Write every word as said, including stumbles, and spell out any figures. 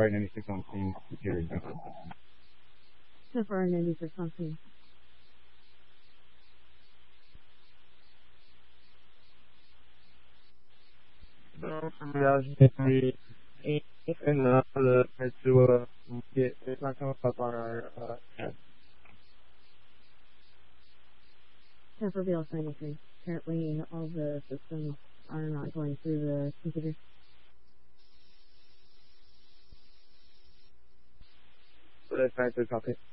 R ninety-six on scene, security. ten four R ninety-six on scene. So, for me, I was just three, eight, and uh, the try to uh, get it's not coming up on our uh, chat. ten four B L ninety-three. Apparently, all the systems are not going through the computer. So that's nine three copy.